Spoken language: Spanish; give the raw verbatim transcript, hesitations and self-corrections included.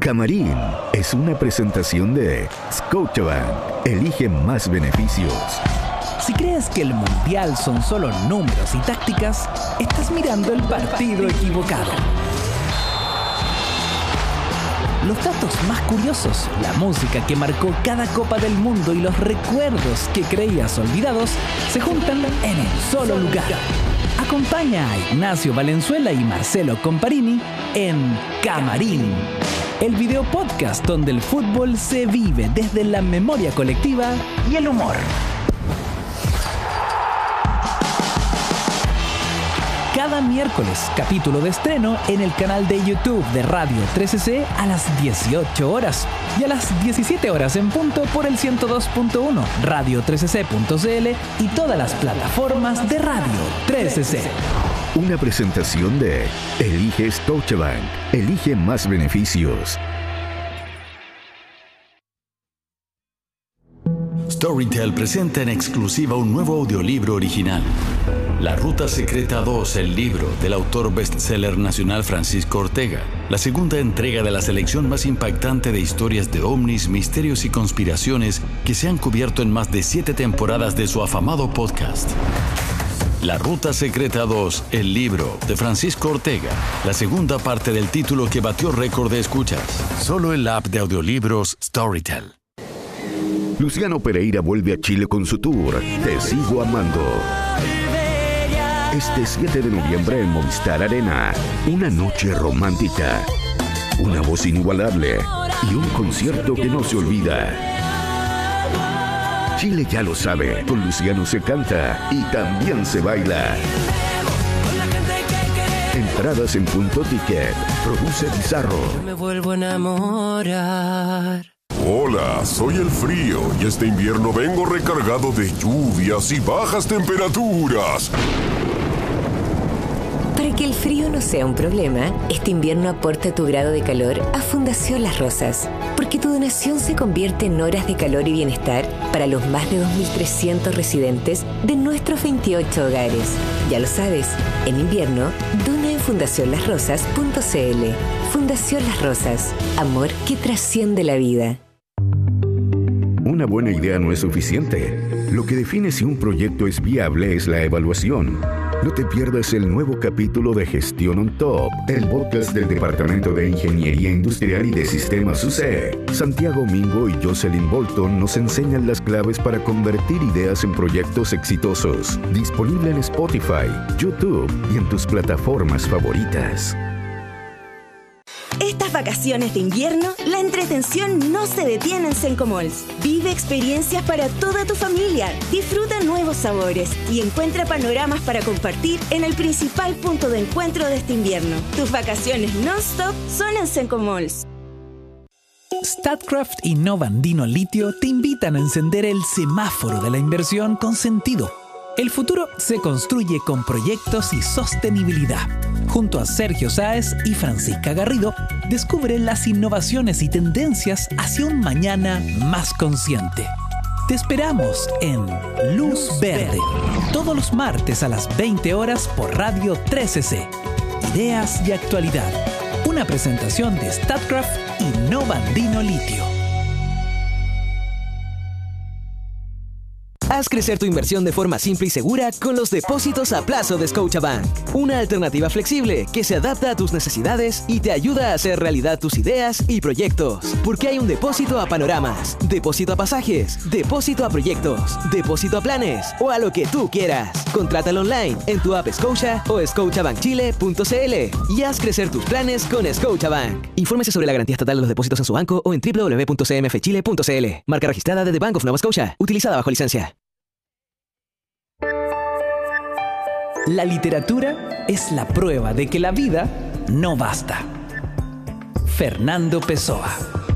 Camarín es una presentación de Scotiabank. Elige más beneficios. Si crees que el mundial son solo números y tácticas, estás mirando el partido equivocado. Los datos más curiosos, la música que marcó cada Copa del Mundo y los recuerdos que creías olvidados se juntan en un solo lugar. Acompaña a Ignacio Valenzuela y Marcelo Comparini en Camarín, el video podcast donde el fútbol se vive desde la memoria colectiva y el humor. Cada miércoles, capítulo de estreno en el canal de YouTube de Radio trece ce a las dieciocho horas y a las diecisiete horas en punto por el ciento dos punto uno, radio trece ce punto cl y todas las plataformas de Radio trece ce. Una presentación de Elige Scotiabank. Elige más beneficios. Storytel presenta en exclusiva un nuevo audiolibro original. La Ruta Secreta dos, el libro del autor bestseller nacional Francisco Ortega. La segunda entrega de la selección más impactante de historias de ovnis, misterios y conspiraciones que se han cubierto en más de siete temporadas de su afamado podcast. La Ruta Secreta dos, el libro de Francisco Ortega. La segunda parte del título que batió récord de escuchas. Solo en la app de audiolibros Storytel. Luciano Pereira vuelve a Chile con su tour Te Sigo Amando. Este siete de noviembre en Movistar Arena. Una noche romántica, una voz inigualable y un concierto que no se olvida. Chile ya lo sabe, con Luciano se canta y también se baila. Entradas en Punto Ticket. Produce Bizarro. Me vuelvo a enamorar. Hola, soy el frío y este invierno vengo recargado de lluvias y bajas temperaturas. Para que el frío no sea un problema, este invierno aporta tu grado de calor a Fundación Las Rosas, porque tu donación se convierte en horas de calor y bienestar para los más de dos mil trescientos residentes de nuestros veintiocho hogares. Ya lo sabes, en invierno, dona en fundación las rosas punto cl. Fundación Las Rosas, amor que trasciende la vida. Una buena idea no es suficiente. Lo que define si un proyecto es viable es la evaluación. No te pierdas el nuevo capítulo de Gestión on Top, el podcast del Departamento de Ingeniería Industrial y de Sistemas U C E. Santiago Mingo y Jocelyn Bolton nos enseñan las claves para convertir ideas en proyectos exitosos. Disponible en Spotify, YouTube y en tus plataformas favoritas. Estas vacaciones de invierno, la entretención no se detiene en Sencomalls. Vive experiencias para toda tu familia, disfruta nuevos sabores y encuentra panoramas para compartir en el principal punto de encuentro de este invierno. Tus vacaciones non-stop son en Sencomalls. Statkraft y Novandino Litio te invitan a encender el semáforo de la inversión con sentido. El futuro se construye con proyectos y sostenibilidad. Junto a Sergio Sáez y Francisca Garrido, descubre las innovaciones y tendencias hacia un mañana más consciente. Te esperamos en Luz Verde, todos los martes a las veinte horas por Radio trece ce. Ideas y actualidad. Una presentación de Statkraft y Novandino Litio. Haz crecer tu inversión de forma simple y segura con los depósitos a plazo de Scotiabank. Una alternativa flexible que se adapta a tus necesidades y te ayuda a hacer realidad tus ideas y proyectos. Porque hay un depósito a panoramas, depósito a pasajes, depósito a proyectos, depósito a planes o a lo que tú quieras. Contrátalo online en tu app Scotia o scotiabank chile punto cl y haz crecer tus planes con Scotiabank. Infórmese sobre la garantía estatal de los depósitos en su banco o en doble u doble u doble u punto c m f chile punto cl. Marca registrada de The Bank of Nova Scotia. Utilizada bajo licencia. La literatura es la prueba de que la vida no basta. Fernando Pessoa.